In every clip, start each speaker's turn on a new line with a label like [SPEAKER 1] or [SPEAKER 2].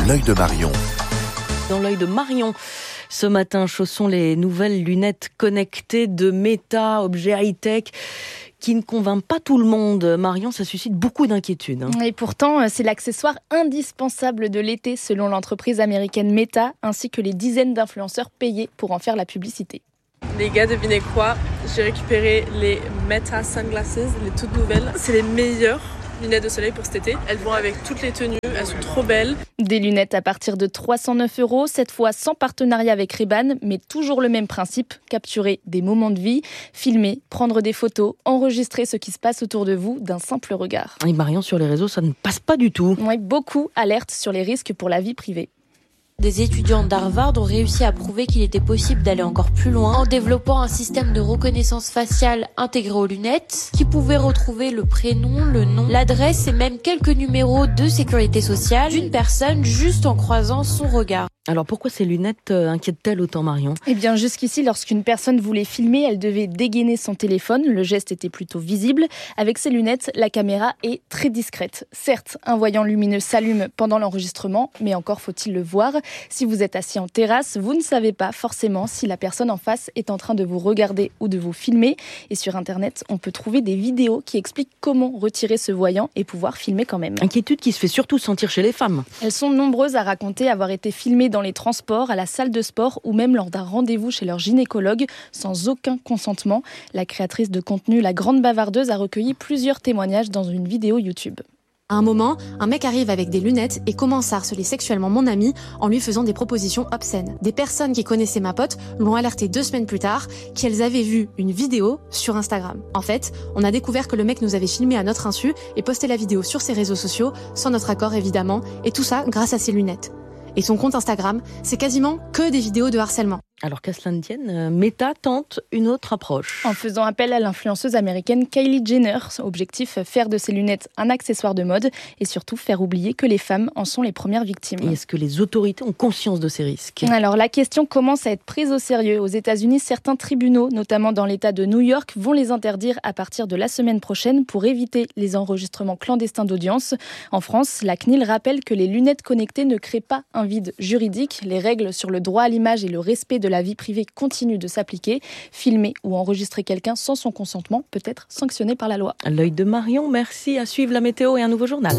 [SPEAKER 1] L'œil de Marion.
[SPEAKER 2] Dans l'œil de Marion, ce matin, chaussons les nouvelles lunettes connectées de Meta, objet high-tech, qui ne convainc pas tout le monde. Marion, ça suscite beaucoup d'inquiétudes.
[SPEAKER 3] Et pourtant, c'est l'accessoire indispensable de l'été, selon l'entreprise américaine Meta, ainsi que les dizaines d'influenceurs payés pour en faire la publicité.
[SPEAKER 4] Les gars, devinez quoi? J'ai récupéré les Meta Sunglasses, les toutes nouvelles. C'est les meilleures lunettes de soleil pour cet été. Elles vont avec toutes les tenues, elles sont trop belles.
[SPEAKER 3] Des lunettes à partir de 309 €, cette fois sans partenariat avec Ray-Ban, mais toujours le même principe, capturer des moments de vie, filmer, prendre des photos, enregistrer ce qui se passe autour de vous d'un simple regard.
[SPEAKER 2] Et Marion, sur les réseaux, ça ne passe pas du tout.
[SPEAKER 3] Oui, beaucoup alertent sur les risques pour la vie privée.
[SPEAKER 5] Des étudiants d'Harvard ont réussi à prouver qu'il était possible d'aller encore plus loin en développant un système de reconnaissance faciale intégré aux lunettes qui pouvait retrouver le prénom, le nom, l'adresse et même quelques numéros de sécurité sociale d'une personne juste en croisant son regard.
[SPEAKER 2] Alors pourquoi ces lunettes inquiètent-elles autant, Marion ?
[SPEAKER 3] Eh bien jusqu'ici, lorsqu'une personne voulait filmer, elle devait dégainer son téléphone. Le geste était plutôt visible. Avec ces lunettes, la caméra est très discrète. Certes, un voyant lumineux s'allume pendant l'enregistrement, mais encore faut-il le voir. Si vous êtes assis en terrasse, vous ne savez pas forcément si la personne en face est en train de vous regarder ou de vous filmer. Et sur Internet, on peut trouver des vidéos qui expliquent comment retirer ce voyant et pouvoir filmer quand même.
[SPEAKER 2] Inquiétude qui se fait surtout sentir chez les femmes.
[SPEAKER 3] Elles sont nombreuses à raconter avoir été filmées dans les transports, à la salle de sport ou même lors d'un rendez-vous chez leur gynécologue sans aucun consentement. La créatrice de contenu La Grande Bavardeuse a recueilli plusieurs témoignages dans une vidéo YouTube.
[SPEAKER 6] À un moment, un mec arrive avec des lunettes et commence à harceler sexuellement mon ami en lui faisant des propositions obscènes. Des personnes qui connaissaient ma pote l'ont alerté 2 semaines plus tard qu'elles avaient vu une vidéo sur Instagram. En fait, on a découvert que le mec nous avait filmé à notre insu et posté la vidéo sur ses réseaux sociaux, sans notre accord évidemment, et tout ça grâce à ses lunettes. Et son compte Instagram, c'est quasiment que des vidéos de harcèlement.
[SPEAKER 2] Alors qu'à cela ne tienne, Meta tente une autre approche.
[SPEAKER 3] En faisant appel à l'influenceuse américaine Kylie Jenner, objectif faire de ses lunettes un accessoire de mode et surtout faire oublier que les femmes en sont les premières victimes.
[SPEAKER 2] Et est-ce que les autorités ont conscience de ces risques ?
[SPEAKER 3] Alors la question commence à être prise au sérieux. Aux États-Unis, certains tribunaux, notamment dans l'État de New York, vont les interdire à partir de la semaine prochaine pour éviter les enregistrements clandestins d'audience. En France, la CNIL rappelle que les lunettes connectées ne créent pas un vide juridique. Les règles sur le droit à l'image et le respect de la vie privée continue de s'appliquer. Filmer ou enregistrer quelqu'un sans son consentement peut être sanctionné par la loi.
[SPEAKER 2] L'œil de Marion, merci. À suivre la météo et un nouveau journal.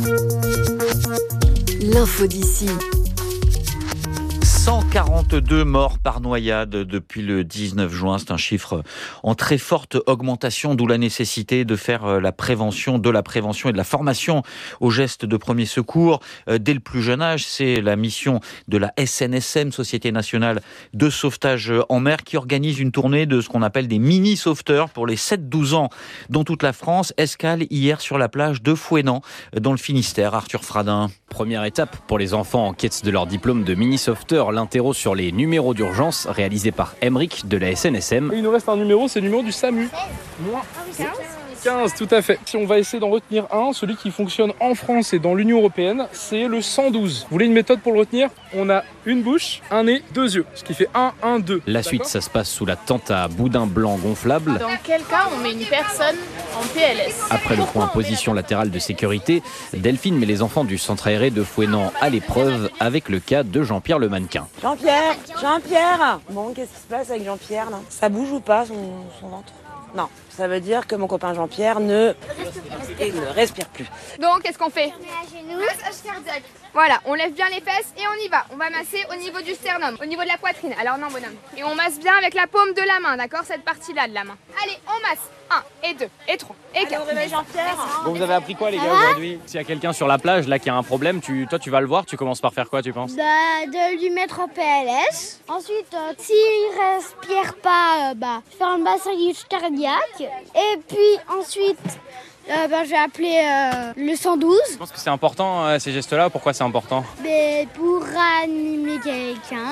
[SPEAKER 7] L'info d'ici.
[SPEAKER 8] 142 morts par noyade depuis le 19 juin. C'est un chiffre en très forte augmentation, d'où la nécessité de faire la prévention et de la formation aux gestes de premier secours dès le plus jeune âge. C'est la mission de la SNSM, Société Nationale de Sauvetage en Mer, qui organise une tournée de ce qu'on appelle des mini-sauveteurs pour les 7-12 ans dans toute la France. Escale hier sur la plage de Fouesnant, dans le Finistère. Arthur Fradin.
[SPEAKER 9] Première étape pour les enfants en quête de leur diplôme de mini-sauveteur. L'interro sur les numéros d'urgence réalisé par Emeric de la SNSM.
[SPEAKER 10] Il nous reste un numéro, c'est le numéro du SAMU. 15, tout à fait. Si on va essayer d'en retenir un, celui qui fonctionne en France et dans l'Union Européenne, c'est le 112. Vous voulez une méthode pour le retenir ? On a une bouche, un nez, 2 yeux, ce qui fait 1, 1, 2.
[SPEAKER 9] La suite, ça se passe sous la tente à boudin blanc gonflable.
[SPEAKER 11] Dans quel cas on met une personne en PLS ?
[SPEAKER 9] Après le point position latérale de sécurité, Delphine met les enfants du centre aéré de Fouesnant à l'épreuve avec le cas de Jean-Pierre le mannequin.
[SPEAKER 12] Jean-Pierre. Bon, qu'est-ce qui se passe avec Jean-Pierre là ? Ça bouge ou pas son ventre ? Non, ça veut dire que mon copain Jean-Pierre ne respire plus.
[SPEAKER 11] Donc, qu'est-ce qu'on fait ?
[SPEAKER 13] On met à genoux, massage cardiaque.
[SPEAKER 11] Voilà, on lève bien les fesses et on y va. On va masser au niveau du sternum, au niveau de la poitrine. Alors non, bonhomme. Et on masse bien avec la paume de la main, d'accord ? Cette partie-là de la main. Allez, on masse. 1 et 2 et 3 et 4.
[SPEAKER 12] Réveille Jean-Pierre.
[SPEAKER 9] Bon, vous avez appris quoi les gars aujourd'hui ? S'il y a quelqu'un sur la plage là qui a un problème, toi tu vas le voir, tu commences par faire quoi tu penses ?
[SPEAKER 13] De lui mettre en PLS. Ensuite, s'il respire pas, faire un massage cardiaque. Et puis ensuite, je vais appeler le 112.
[SPEAKER 9] Je pense que c'est important ces gestes-là. Pourquoi c'est important ?
[SPEAKER 13] Pour animer quelqu'un.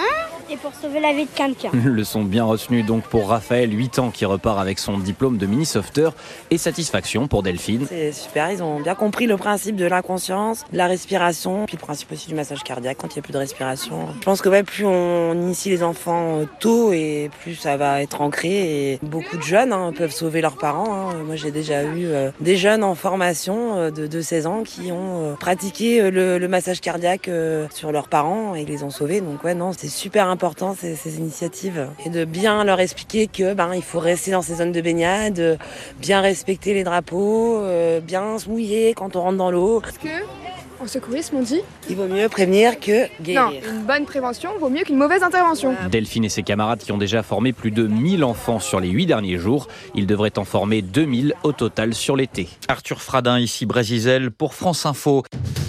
[SPEAKER 13] et pour sauver la vie de quelqu'un.
[SPEAKER 9] Leçon bien retenue donc pour Raphaël, 8 ans, qui repart avec son diplôme de mini-sauveteur, et satisfaction pour Delphine.
[SPEAKER 12] C'est super, ils ont bien compris le principe de l'inconscience, de la respiration, puis le principe aussi du massage cardiaque quand il n'y a plus de respiration. Je pense que plus on initie les enfants tôt et plus ça va être ancré. Et beaucoup de jeunes peuvent sauver leurs parents. Moi j'ai déjà eu des jeunes en formation de 16 ans qui ont pratiqué le massage cardiaque sur leurs parents et les ont sauvés. Donc c'est super important ces initiatives. Et de bien leur expliquer que il faut rester dans ces zones de baignade, bien respecter les drapeaux, bien se mouiller quand on rentre dans l'eau.
[SPEAKER 11] Parce que en secourisme on dit
[SPEAKER 12] il vaut mieux prévenir que guérir.
[SPEAKER 11] Non, une bonne prévention vaut mieux qu'une mauvaise intervention.
[SPEAKER 9] Delphine et ses camarades qui ont déjà formé plus de 1000 enfants sur les 8 derniers jours. Ils devraient en former 2000 au total sur l'été.
[SPEAKER 8] Arthur Fradin, ici Brésil pour France Info.